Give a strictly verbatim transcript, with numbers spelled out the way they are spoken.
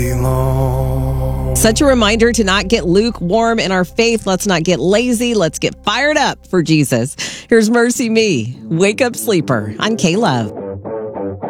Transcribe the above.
Such a reminder to not get lukewarm in our faith. Let's not get lazy. Let's get fired up for Jesus. Here's Mercy Me, Wake Up Sleeper on K-Love.